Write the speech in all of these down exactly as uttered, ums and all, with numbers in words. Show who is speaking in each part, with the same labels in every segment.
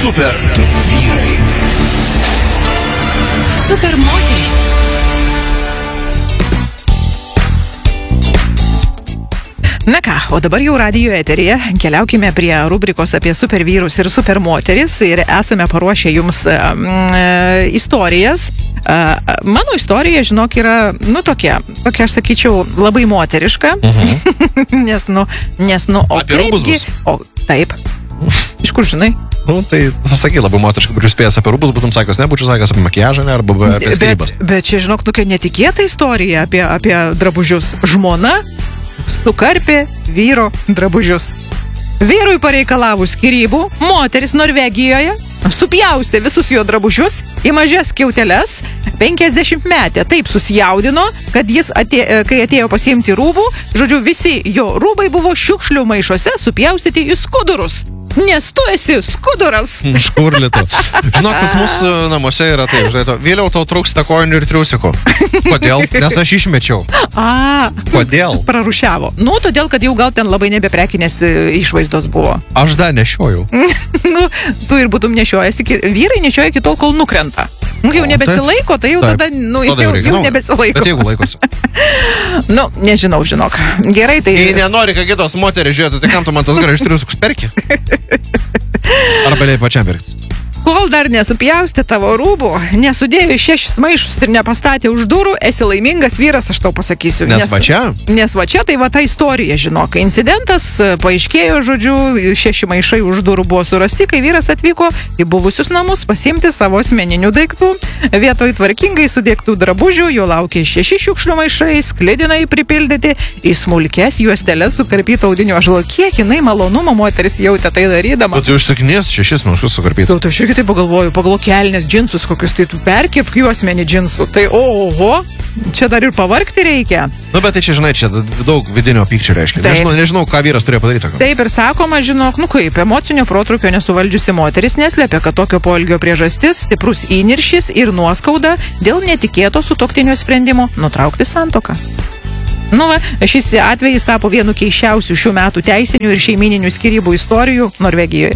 Speaker 1: Super vyrai.
Speaker 2: Super moterys. Na ką, o dabar jau radijo eteryje keliaukime prie rubrikos apie super vyrus ir super moteris ir esame paruošę jums um, istorijas. Uh, mano istorija, žinok, yra, nu, tokia, tokia, aš sakyčiau, labai moteriška,
Speaker 3: Mhm.
Speaker 2: nes, nu, nes, nu, o
Speaker 3: Apie rūbus
Speaker 2: kaipgi-
Speaker 3: bus?
Speaker 2: O, taip. Iš kur žinai?
Speaker 3: Nu, tai sakai labai moteriškai, būčiau spėjęs apie rūbus, būtum sakęs, ne, būčiau sakęs apie makiažą, ne, arba apie
Speaker 2: Bet,
Speaker 3: skyrybas.
Speaker 2: bet čia, žinok, tokia netikėta istorija apie, apie drabužius. Žmona sukarpė vyro drabužius. Vyrui pareikalavus skyrybų, moteris Norvegijoje supjaustė visus jo drabužius į mažas skiauteles. penkiasdešimtmetė taip susijaudino, kad jis, atė, kai atėjo pasiimti rūbų, žodžiu, visi jo rūbai buvo šiukšlių maišuose supjaustyti į skudurus. Nes tu esi skuduras.
Speaker 3: Iš kur lietu? Žinok, pas mus e, namuose yra taip, žinai, to, vėliau tau trūksta kojinių ir triusikų. Kodėl? Nes aš išmečiau.
Speaker 2: A,
Speaker 3: Kodėl?
Speaker 2: prarušiavo. Nu, todėl, kad jau gal ten labai nebeprekinės e, išvaizdos buvo.
Speaker 3: Aš dar nešiojau.
Speaker 2: Nu, tu ir būtum nešiojęs, iki, vyrai nešioja iki tol, kol nukrenta. Nu, jau
Speaker 3: O,
Speaker 2: nebesilaiko, tai jau
Speaker 3: Taip.
Speaker 2: tada, nu,
Speaker 3: Tada
Speaker 2: jau,
Speaker 3: reikia
Speaker 2: jau
Speaker 3: naujo.
Speaker 2: nebesilaiko.
Speaker 3: Bet jeigu laikosi.
Speaker 2: Nu, nežinau, žinok. Gerai, tai...
Speaker 3: Jei nenori, kad kitos moterys žiūrėtų, tai kam tu man tas gražius triusikus perki? Arba leip pačiam pirkti.
Speaker 2: Kol dar nesupjaustė tavo rūbų, nesudėjo į šešis maišus ir nepastatė už durų, esi laimingas vyras, aš tau pasakysiu.
Speaker 3: Nes va čia?
Speaker 2: Nes va čia tai va ta istorija, žinok. Incidentas e, paaiškėjo, žodžiu, šeši maišai už durų buvo surasti, kai vyras atvyko į buvusius namus pasimti savo asmeninių daiktų. Vietoj tvarkingai sudėktų drabužių, jo laukė šeši šiukšlių maišai, sklidinai pripildyti, į smulkes juosteles sukarpyto audinio ąžuolo. Kiek jinai malonumo moteris jautė tai darydama.
Speaker 3: Tu užsiknės šešis maišus sukarpyti.
Speaker 2: Jau, tai aš irgi tai pagalvoju, pagal kelnes džinsus, kokius tai tu perkip juosmenį džinsų. Tai oho, čia dar ir pavargti reikia.
Speaker 3: Nu, bet tai čia, žinai, čia daug vidinio pykčio reiškia.
Speaker 2: Taip.
Speaker 3: Nežinau, nežinau, ką vyras turėjo padaryti. tokio.
Speaker 2: Taip ir sakoma, žinok, nu kaip, emocinio protrūkio nesuvaldžiusi moteris neslėpia, kad tokio poelgio priežastis stiprus įniršis ir nuoskauda dėl netikėto sutuoktinio sprendimo nutraukti santuoką. Nu va, šis atvejis tapo vienu keiščiausių šių metų teisinių ir šeimininių skyrybų istorijų Norvegijoje.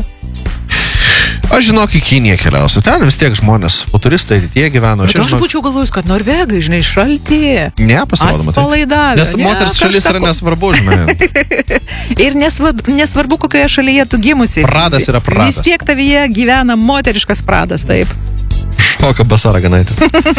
Speaker 3: Aš žinok, į Kiniją keliausiu. Ten vis tiek žmonės, futuristai, tie gyveno.
Speaker 2: Bet
Speaker 3: Čia,
Speaker 2: aš
Speaker 3: žinok,
Speaker 2: būčiau galvojus, kad Norvegai, žinai, šalti.
Speaker 3: ne, pasirodoma. tai.
Speaker 2: Atsipalaidavę.
Speaker 3: Nes
Speaker 2: Ne,
Speaker 3: moters šalis
Speaker 2: kažką
Speaker 3: yra
Speaker 2: ko-
Speaker 3: nesvarbu, žinai.
Speaker 2: Ir nesvarbu, nesvarbu, kokioje šalyje tu gimusi.
Speaker 3: Pradas yra pradas.
Speaker 2: Vis tiek tavyje gyvena moteriškas pradas, taip.
Speaker 3: Šoka basara ganaitė.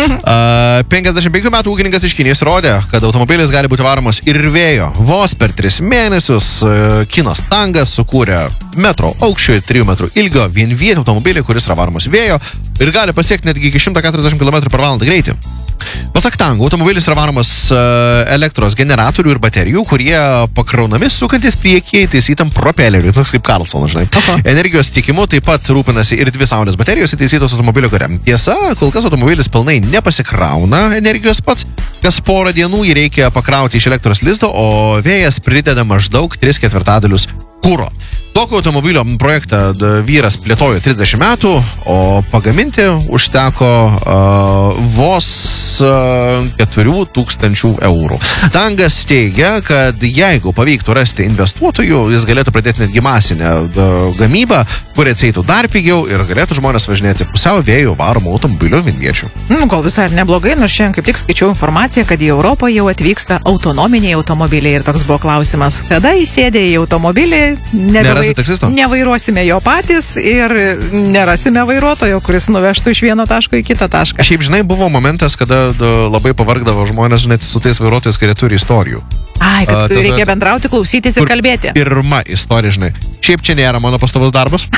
Speaker 3: Uh, penkiasdešimt penkių metų ūkininkas iš Kinijos rodė, kad automobilis gali būti varomas ir vėjo. Vos per tris mėnesius uh, Kinos tangas sukūrė metro aukščio ir trijų metrų ilgio vienvietį automobilį, kuris yra varomas vėjo ir gali pasiekti netgi iki šimto keturiasdešimt kilometrų per valandą greitį. Pasak tango, automobilis yra varomas uh, elektros generatorių ir baterijų, kurie pakraunami sukantis priekyje įtaisytam propeleriui, toks kaip Karlsonas, žinai.
Speaker 2: Aha.
Speaker 3: Energijos tiekimu taip pat rūpinasi ir dvi saulės baterijos įtaisytos automobilio kare. Tiesa, kol kas automobilis pilnai nepasikrauna energijos pats, kas porą dienų jį reikia pakrauti iš elektros lizdo, o vėjas prideda maždaug tris ketvirtadalius kūro. Tokio automobilio projektą d- vyras plėtojo trisdešimt metų, o pagaminti užteko uh, vos uh, keturių tūkstančių eurų. Tangas teigia, kad jeigu pavyktų rasti investuotojų, jis galėtų pradėti netgi masinę d- gamybą, kuri atseitų dar pigiau ir galėtų žmonės važinėti pusiau vėjų varomų automobilių vienviečių.
Speaker 2: Nu, gal visai ir neblogai, nors šiandien kaip tik skaičiau informaciją, kad į Europą jau atvyksta autonominiai automobiliai ir toks buvo klausimas, kada įsėdė į automobilį, nebevai-
Speaker 3: Nerasi taksisto?
Speaker 2: nevairuosime jo patys ir nerasime vairuotojo, kuris nuvežtų iš vieno taško į kitą tašką.
Speaker 3: Šiaip, žinai, buvo momentas, kada d- labai pavargdavo žmonės, žinai, su tais vairuotojais, kurie turi istorijų.
Speaker 2: Ai, kad
Speaker 3: A, tas-
Speaker 2: reikia bendrauti, klausytis ir
Speaker 3: Kur
Speaker 2: kalbėti.
Speaker 3: Pirma istorija, žinai. Šiaip čia nėra mano pastovus darbas.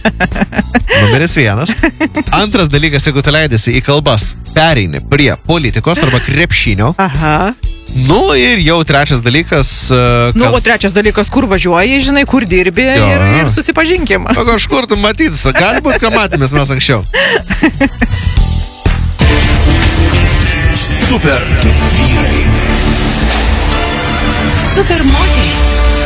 Speaker 3: Numeris vienas. Antras dalykas, jeigu tu leidėsi į kalbas, pereini prie politikos arba krepšinio.
Speaker 2: Aha.
Speaker 3: Nu ir jau trečias dalykas. uh,
Speaker 2: Nu,
Speaker 3: kad-
Speaker 2: o trečias dalykas, kur važiuoji, žinai, kur dirbi
Speaker 3: Jo.
Speaker 2: ir, ir susipažinkim.
Speaker 3: O kažkur tu matytis, gali būti, ką matėmės mes anksčiau.
Speaker 1: Super vyrai.
Speaker 2: Super moterys.